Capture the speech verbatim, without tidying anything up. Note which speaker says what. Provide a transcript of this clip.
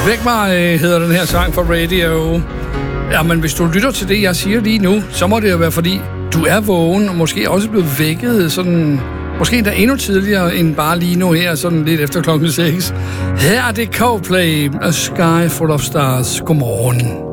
Speaker 1: Væk mig hedder den her sang fra Radio. Ja, men hvis du lytter til det, jeg siger lige nu, så må det jo være, fordi du er vågen, og måske også blevet vækket sådan, måske endda endnu tidligere end bare lige nu her, sådan lidt efter klokken seks. Her er det Coldplay, A Sky Full of Stars. Godmorgen.